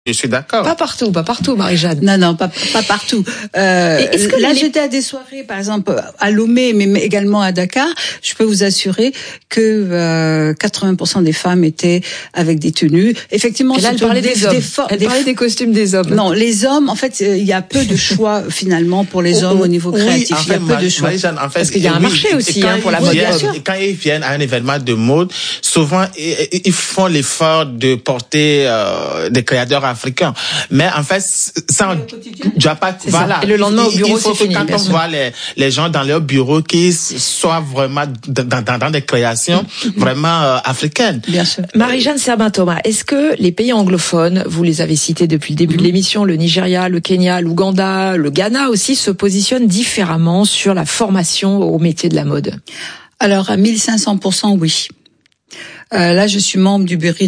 Je suis d'accord. Pas partout, Marie-Jeanne. Non, pas partout. Là, j'étais à des soirées, par exemple, à Lomé, mais également à Dakar. Je peux vous assurer que 80% des femmes étaient avec des tenues. Effectivement, elle parlait des hommes. Elle parlait des costumes des hommes. Non, les hommes, en fait, il y a peu de choix finalement pour les hommes au niveau créatif. Oui, il y a peu de choix. Marie-Jeanne, en fait, parce qu'il y a un marché aussi pour la mode. Quand ils viennent à un événement de mode, souvent ils font l'effort de porter des créateurs africains. Mais en fait, ça tu as pas, voilà. Ça. Et le lendemain au bureau, c'est fini. Quand on voit les gens dans leur bureau qui soient vraiment dans des créations vraiment africaines. Bien sûr. Marie-Jeanne Serbin-Thomas, est-ce que les pays anglophones, vous les avez cités depuis le début de l'émission, le Nigeria, le Kenya, l'Ouganda, le Ghana aussi, se positionnent différemment sur la formation au métier de la mode? Alors, à 1500%, oui. Là, je suis membre du jury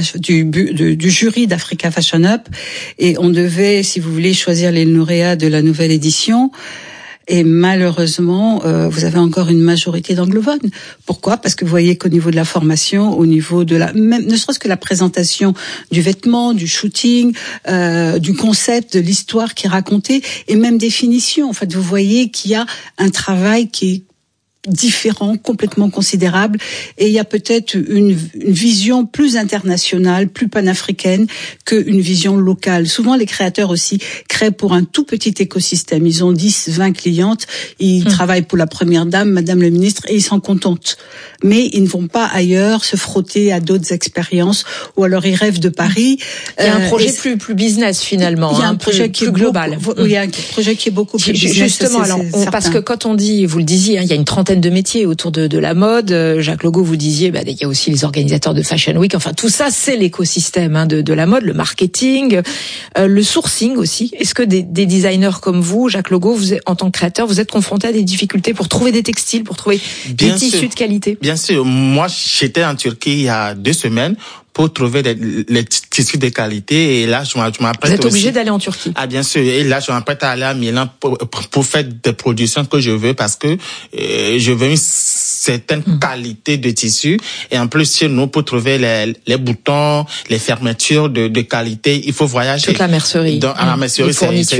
d'Africa Fashion Up, et on devait, si vous voulez, choisir les lauréats de la nouvelle édition. Et malheureusement, vous avez encore une majorité d'anglophones. Pourquoi ? Parce que vous voyez qu'au niveau de la formation, au niveau de même ne serait-ce que la présentation du vêtement, du shooting, du concept, de l'histoire qui est racontée, et même des finitions. En fait, vous voyez qu'il y a un travail qui est différent, complètement considérable, et il y a peut-être une vision plus internationale, plus panafricaine qu'une vision locale. Souvent, les créateurs aussi créent pour un tout petit écosystème. Ils ont 10, 20 clientes, ils travaillent pour la première dame, madame le ministre, et ils s'en contentent. Mais ils ne vont pas ailleurs se frotter à d'autres expériences, ou alors ils rêvent de Paris. Il y a un projet plus business finalement. Il y a un projet qui est plus global. Il y a un projet qui est beaucoup plus business. Justement, parce que quand on dit, vous le disiez, il y a une trentaine de métiers autour de la mode. Jacques Logo, vous disiez, il y a aussi les organisateurs de Fashion Week. Enfin, tout ça, c'est l'écosystème de la mode, le marketing, le sourcing aussi. Est-ce que des designers comme vous, Jacques Logo, en tant que créateur, vous êtes confronté à des difficultés pour trouver des textiles, pour trouver des tissus de qualité? Bien sûr. Moi, j'étais en Turquie il y a 2 semaines pour trouver les tissus de qualité, et là je m'apprête. Vous êtes obligé d'aller en Turquie? Ah, bien sûr. Et là je m'apprête à aller à Milan pour faire des productions que je veux, parce que je veux une certaine qualité de tissu, et en plus chez nous, pour trouver les boutons, les fermetures de qualité, il faut voyager. Toute la mercerie. Donc à la mercerie,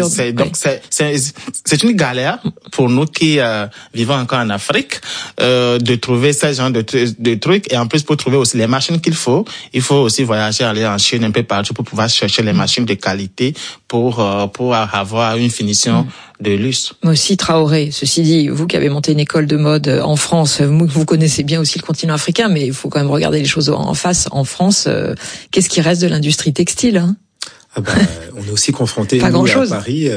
c'est une galère pour nous qui vivons encore en Afrique de trouver ce genre de trucs, et en plus pour trouver aussi les machines qu'il faut. Il faut aussi voyager, aller en Chine, un peu partout, pour pouvoir chercher les machines de qualité pour avoir une finition de luxe. Moi aussi, Traoré. Ceci dit, vous qui avez monté une école de mode en France, vous connaissez bien aussi le continent africain, mais il faut quand même regarder les choses en face. En France, qu'est-ce qui reste de l'industrie textile, On est aussi confronté, à Paris,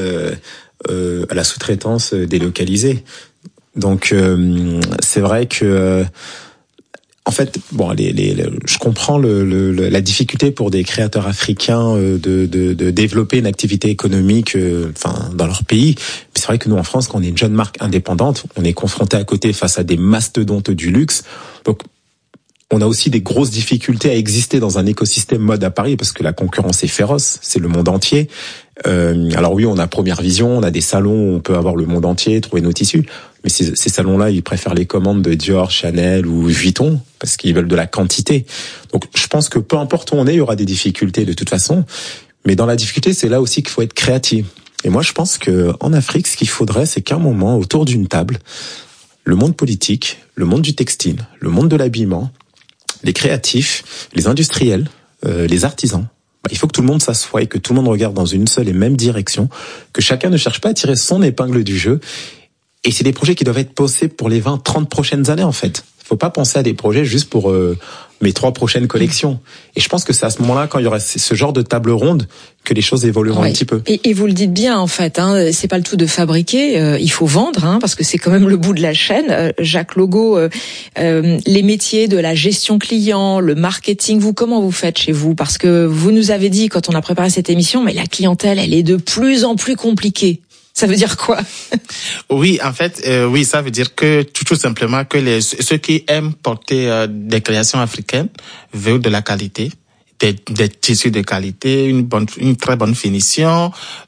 à la sous-traitance délocalisée. Donc, c'est vrai que... En fait, je comprends la difficulté pour des créateurs africains de développer une activité économique, dans leur pays. Mais c'est vrai que nous, en France, quand on est une jeune marque indépendante, on est confronté à côté face à des mastodontes du luxe. Donc, on a aussi des grosses difficultés à exister dans un écosystème mode à Paris, parce que la concurrence est féroce, c'est le monde entier. Alors oui, on a Première Vision, on a des salons où on peut avoir le monde entier, trouver nos tissus. Mais ces salons-là, ils préfèrent les commandes de Dior, Chanel ou Vuitton, parce qu'ils veulent de la quantité. Donc je pense que peu importe où on est, il y aura des difficultés de toute façon. Mais dans la difficulté, c'est là aussi qu'il faut être créatif. Et moi, je pense que en Afrique, ce qu'il faudrait, c'est qu'à un moment, autour d'une table, le monde politique, le monde du textile, le monde de l'habillement, les créatifs, les industriels, les artisans, il faut que tout le monde s'assoie et que tout le monde regarde dans une seule et même direction, que chacun ne cherche pas à tirer son épingle du jeu. Et c'est des projets qui doivent être posés pour les 20, 30 prochaines années, en fait. Faut pas penser à des projets juste pour mes 3 prochaines collections. Et je pense que c'est à ce moment-là, quand il y aura ce genre de table ronde, que les choses évolueront un petit peu. Et vous le dites bien, en fait, c'est pas le tout de fabriquer, il faut vendre, parce que c'est quand même le bout de la chaîne. Jacques Logo, les métiers de la gestion client, le marketing, comment vous faites chez vous? Parce que vous nous avez dit, quand on a préparé cette émission, mais la clientèle, elle est de plus en plus compliquée. Ça veut dire quoi? Oui, en fait, oui, ça veut dire que tout simplement que ceux qui aiment porter des créations africaines veulent de la qualité, des tissus de qualité, une très bonne finition,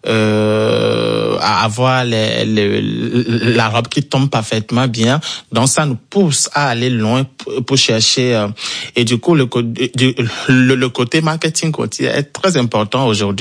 à avoir la robe qui tombe parfaitement bien. Donc ça nous pousse à aller loin pour chercher. Et du coup, le côté marketing est très important aujourd'hui.